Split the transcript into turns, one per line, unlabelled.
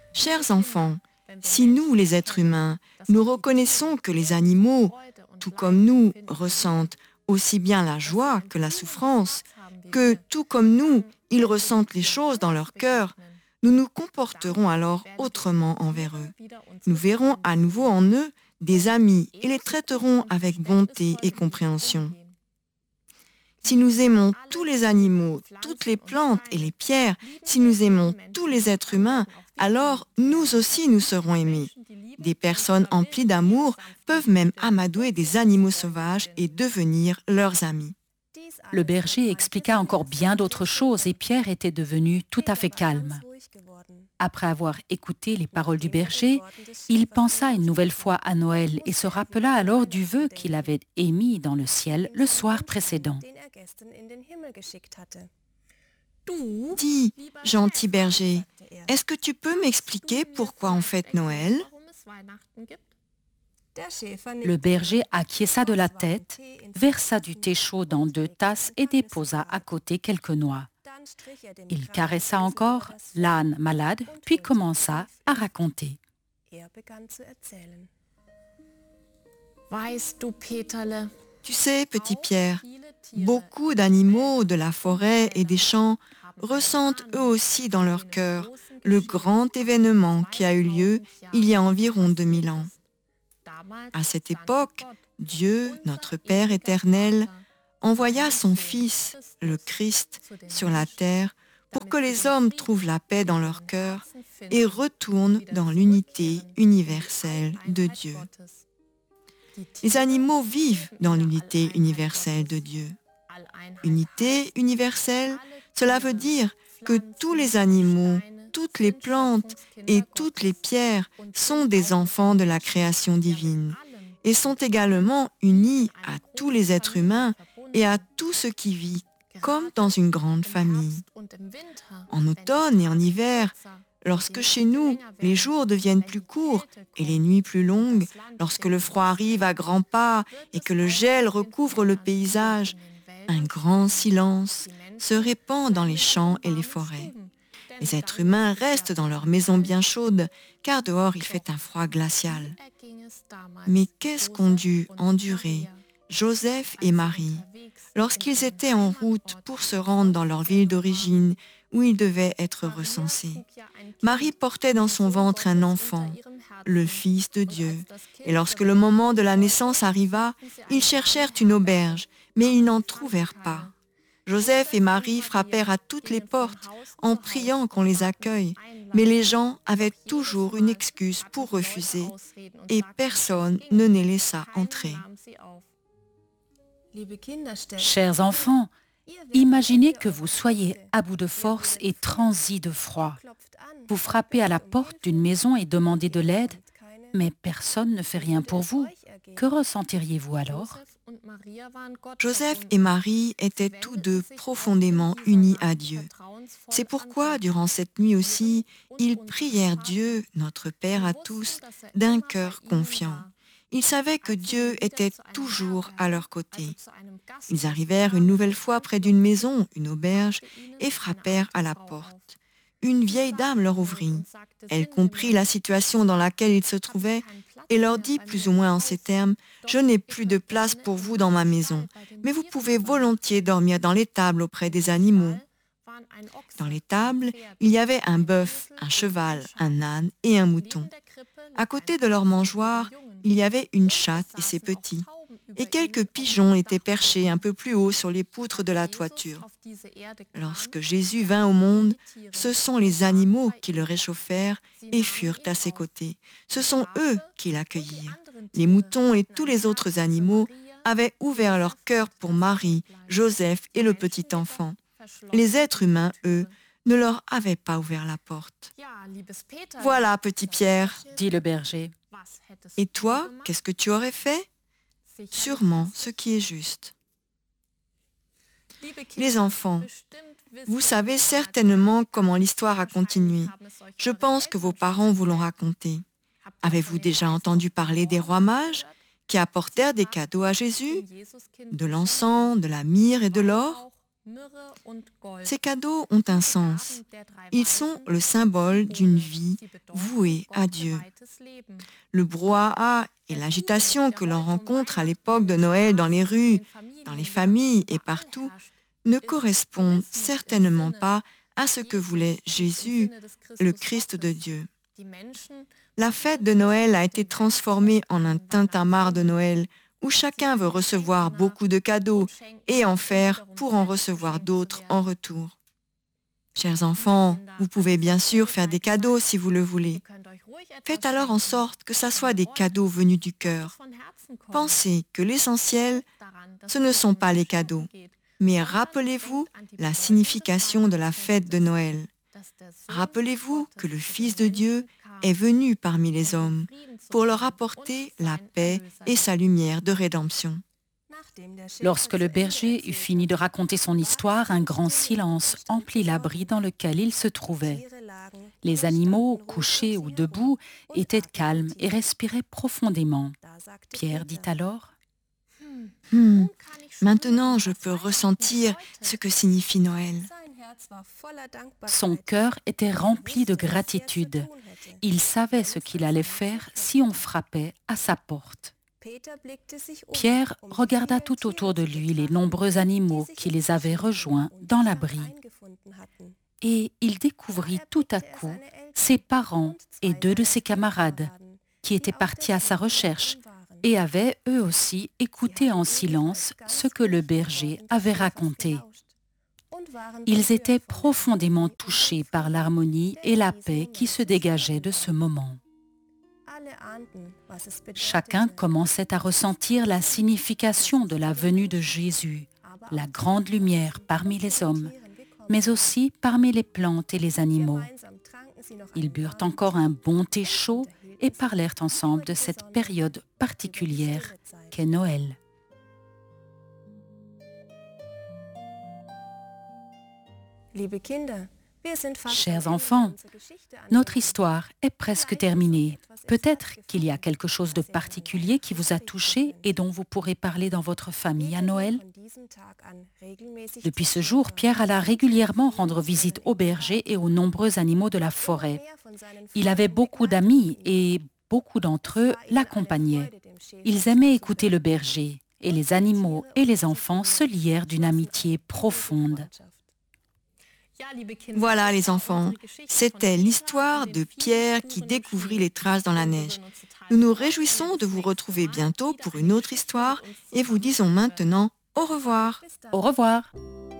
Chers enfants, si nous, les êtres humains, nous reconnaissons que les animaux, tout comme nous, ressentent aussi bien la joie que la souffrance, que tout comme nous, ils ressentent les choses dans leur cœur, nous nous comporterons alors autrement envers eux. Nous verrons à nouveau en eux des amis et les traiterons avec bonté et compréhension. Si nous aimons tous les animaux, toutes les plantes et les pierres, si nous aimons tous les êtres humains, alors nous aussi nous serons aimés. Des personnes emplies d'amour peuvent même amadouer des animaux sauvages et devenir leurs amis.
Le berger expliqua encore bien d'autres choses et Pierre était devenu tout à fait calme. Après avoir écouté les paroles du berger, il pensa une nouvelle fois à Noël et se rappela alors du vœu qu'il avait émis dans le ciel le soir précédent.
Dis, gentil berger, est-ce que tu peux m'expliquer pourquoi on fête Noël?
Le berger acquiesça de la tête, versa du thé chaud dans 2 tasses et déposa à côté quelques noix. Il caressa encore l'âne malade, puis commença à raconter.
Tu sais, petit Pierre, beaucoup d'animaux de la forêt et des champs ressentent eux aussi dans leur cœur le grand événement qui a eu lieu il y a environ 2000 ans. À cette époque, Dieu, notre Père éternel, envoya son Fils, le Christ, sur la terre pour que les hommes trouvent la paix dans leur cœur et retournent dans l'unité universelle de Dieu. Les animaux vivent dans l'unité universelle de Dieu. Unité universelle, cela veut dire que tous les animaux, toutes les plantes et toutes les pierres sont des enfants de la création divine et sont également unis à tous les êtres humains et à tout ce qui vit, comme dans une grande famille. En automne et en hiver, lorsque chez nous, les jours deviennent plus courts et les nuits plus longues, lorsque le froid arrive à grands pas et que le gel recouvre le paysage, un grand silence se répand dans les champs et les forêts. Les êtres humains restent dans leurs maisons bien chaudes, car dehors il fait un froid glacial. Mais qu'est-ce qu'ont dû endurer Joseph et Marie lorsqu'ils étaient en route pour se rendre dans leur ville d'origine où ils devaient être recensés? Marie portait dans son ventre un enfant, le Fils de Dieu. Et lorsque le moment de la naissance arriva, ils cherchèrent une auberge, mais ils n'en trouvèrent pas. Joseph et Marie frappèrent à toutes les portes en priant qu'on les accueille, mais les gens avaient toujours une excuse pour refuser et personne ne les laissa entrer.
Chers enfants, imaginez que vous soyez à bout de force et transis de froid. Vous frappez à la porte d'une maison et demandez de l'aide, mais personne ne fait rien pour vous. Que ressentiriez-vous alors?
Joseph et Marie étaient tous deux profondément unis à Dieu. C'est pourquoi, durant cette nuit aussi, ils prièrent Dieu, notre Père à tous, d'un cœur confiant. Ils savaient que Dieu était toujours à leur côté. Ils arrivèrent une nouvelle fois près d'une maison, une auberge, et frappèrent à la porte. Une vieille dame leur ouvrit. Elle comprit la situation dans laquelle ils se trouvaient et leur dit plus ou moins en ces termes: « Je n'ai plus de place pour vous dans ma maison, mais vous pouvez volontiers dormir dans l'étable auprès des animaux. » Dans l'étable, il y avait un bœuf, un cheval, un âne et un mouton. À côté de leur mangeoire, il y avait une chatte et ses petits, et quelques pigeons étaient perchés un peu plus haut sur les poutres de la toiture. Lorsque Jésus vint au monde, ce sont les animaux qui le réchauffèrent et furent à ses côtés. Ce sont eux qui l'accueillirent. Les moutons et tous les autres animaux avaient ouvert leur cœur pour Marie, Joseph et le petit enfant. Les êtres humains, eux, ne leur avaient pas ouvert la porte. « Voilà, petit Pierre, »
dit le berger.
« Et toi, qu'est-ce que tu aurais fait? Sûrement ce qui est juste. » Les enfants, vous savez certainement comment l'histoire a continué. Je pense que vos parents vous l'ont raconté. Avez-vous déjà entendu parler des rois mages qui apportèrent des cadeaux à Jésus? De l'encens, de la myrrhe et de l'or? Ces cadeaux ont un sens. Ils sont le symbole d'une vie vouée à Dieu. Le brouhaha et l'agitation que l'on rencontre à l'époque de Noël dans les rues, dans les familles et partout ne correspondent certainement pas à ce que voulait Jésus, le Christ de Dieu. La fête de Noël a été transformée en un tintamarre de Noël où chacun veut recevoir beaucoup de cadeaux et en faire pour en recevoir d'autres en retour. Chers enfants, vous pouvez bien sûr faire des cadeaux si vous le voulez. Faites alors en sorte que ça soit des cadeaux venus du cœur. Pensez que l'essentiel, ce ne sont pas les cadeaux, mais rappelez-vous la signification de la fête de Noël. Rappelez-vous que le Fils de Dieu est venu parmi les hommes pour leur apporter la paix et sa lumière de rédemption.
Lorsque le berger eut fini de raconter son histoire, un grand silence emplit l'abri dans lequel il se trouvait. Les animaux, couchés ou debout, étaient calmes et respiraient profondément. Pierre dit alors :
Maintenant, je peux ressentir ce que signifie Noël.
Son cœur était rempli de gratitude. Il savait ce qu'il allait faire si on frappait à sa porte. Pierre regarda tout autour de lui les nombreux animaux qui les avaient rejoints dans l'abri. Et il découvrit tout à coup ses parents et 2 de ses camarades qui étaient partis à sa recherche et avaient eux aussi écouté en silence ce que le berger avait raconté. Ils étaient profondément touchés par l'harmonie et la paix qui se dégageaient de ce moment. Chacun commençait à ressentir la signification de la venue de Jésus, la grande lumière parmi les hommes, mais aussi parmi les plantes et les animaux. Ils burent encore un bon thé chaud et parlèrent ensemble de cette période particulière qu'est Noël. Chers enfants, notre histoire est presque terminée. Peut-être qu'il y a quelque chose de particulier qui vous a touché et dont vous pourrez parler dans votre famille à Noël. Depuis ce jour, Pierre alla régulièrement rendre visite aux bergers et aux nombreux animaux de la forêt. Il avait beaucoup d'amis et beaucoup d'entre eux l'accompagnaient. Ils aimaient écouter le berger et les animaux et les enfants se lièrent d'une amitié profonde.
Voilà les enfants, c'était l'histoire de Pierre qui découvrit les traces dans la neige. Nous nous réjouissons de vous retrouver bientôt pour une autre histoire et vous disons maintenant au revoir.
Au revoir.